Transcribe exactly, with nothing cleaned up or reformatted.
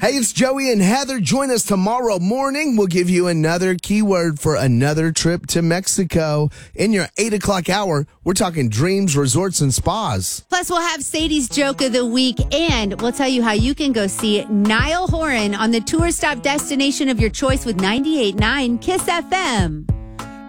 Hey, it's Joey and Heather. Join us tomorrow morning. We'll give you another keyword for another trip to Mexico. In your eight o'clock hour, we're talking dreams, resorts, and spas. Plus, we'll have Sadie's Joke of the Week, and we'll tell you how you can go see Niall Horan on the tour stop destination of your choice with ninety-eight point nine Kiss F M.